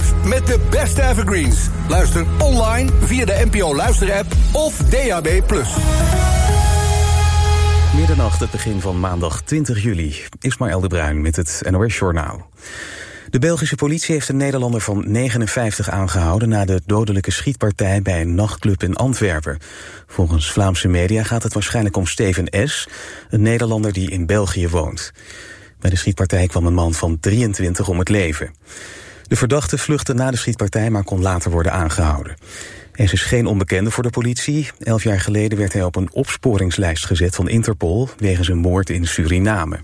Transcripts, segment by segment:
5 met de beste evergreens. Luister online via de NPO Luisterapp of DAB+. Middernacht, het begin van maandag 20 juli. Ismaël de Bruin met het NOS Journaal. De Belgische politie heeft een Nederlander van 59 aangehouden na de dodelijke schietpartij bij een nachtclub in Antwerpen. Volgens Vlaamse media gaat het waarschijnlijk om Steven S., een Nederlander die in België woont. Bij de schietpartij kwam een man van 23 om het leven. De verdachte vluchtte na de schietpartij, maar kon later worden aangehouden. S is geen onbekende voor de politie. 11 jaar geleden werd hij op een opsporingslijst gezet van Interpol wegens een moord in Suriname.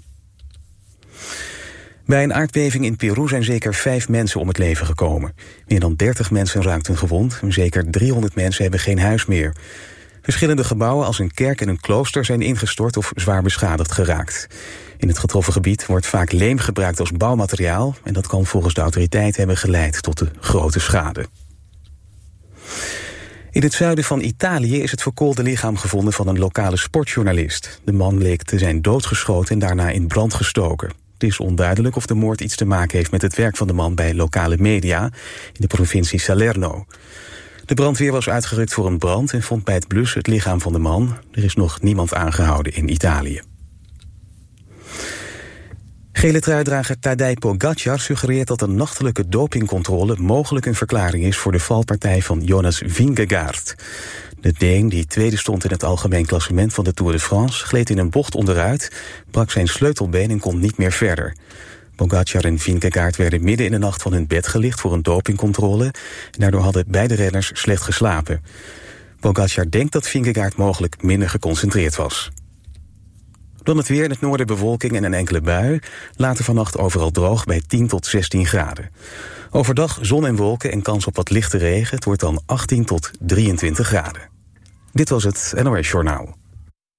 Bij een aardbeving in Peru zijn zeker 5 mensen om het leven gekomen. Meer dan 30 mensen raakten gewond en zeker 300 mensen hebben geen huis meer. Verschillende gebouwen als een kerk en een klooster zijn ingestort of zwaar beschadigd geraakt. In het getroffen gebied wordt vaak leem gebruikt als bouwmateriaal en dat kan volgens de autoriteiten hebben geleid tot de grote schade. In het zuiden van Italië is het verkoolde lichaam gevonden van een lokale sportjournalist. De man bleek te zijn doodgeschoten en daarna in brand gestoken. Het is onduidelijk of de moord iets te maken heeft met het werk van de man bij lokale media in de provincie Salerno. De brandweer was uitgerukt voor een brand en vond bij het blussen het lichaam van de man. Er is nog niemand aangehouden in Italië. Gele truidrager Tadej Pogačar suggereert dat een nachtelijke dopingcontrole mogelijk een verklaring is voor de valpartij van Jonas Vingegaard. De Deen, die tweede stond in het algemeen klassement van de Tour de France, gleed in een bocht onderuit, brak zijn sleutelbeen en kon niet meer verder. Pogačar en Vingegaard werden midden in de nacht van hun bed gelicht voor een dopingcontrole en daardoor hadden beide renners slecht geslapen. Pogačar denkt dat Vingegaard mogelijk minder geconcentreerd was. Dan het weer, in het noorden bewolking en een enkele bui. Later vannacht overal droog bij 10 tot 16 graden. Overdag zon en wolken en kans op wat lichte regen. Het wordt dan 18 tot 23 graden. Dit was het NOS Journaal.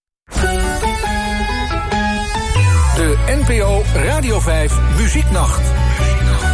De NPO Radio 5 Muzieknacht.